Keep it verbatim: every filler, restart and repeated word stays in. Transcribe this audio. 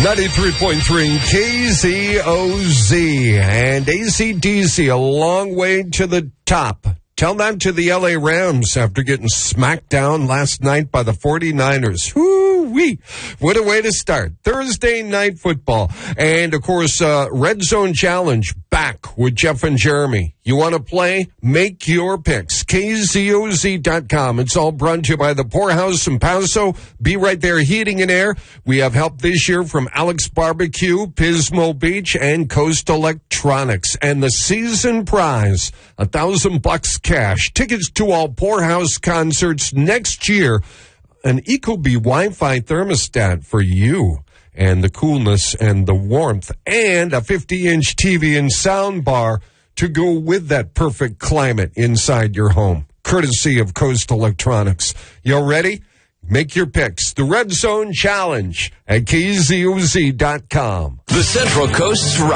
ninety-three point three K Z O Z and A C D C, a long way to the top. Tell that to the L A Rams after getting smacked down last night by the forty-niners. Whoo-wee. What a way to start. Thursday night football. And, of course, uh, Red Zone Challenge back with Jeff and Jeremy. You want to play? Make your picks. K Z O Z dot com. It's all brought to you by the Poorhouse in Paso. Be right there, heating and air. We have help this year from Alex Barbecue, Pismo Beach, and Coast Electronics. And the season prize, a thousand bucks cash. Tickets to all Poorhouse concerts next year. An Ecobee Wi-Fi thermostat for you. And the coolness and the warmth. And a fifty-inch T V and sound bar to go with that perfect climate inside your home. Courtesy of Coast Electronics. You ready? Make your picks. The Red Zone Challenge at K Z O Z dot com. The Central Coast's